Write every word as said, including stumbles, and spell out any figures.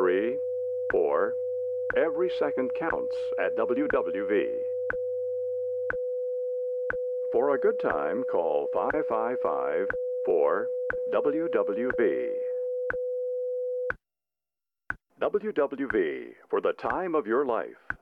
three, four. Every second counts at W W V. For a good time, call five five five, four, W W V. W W V, for the time of your life.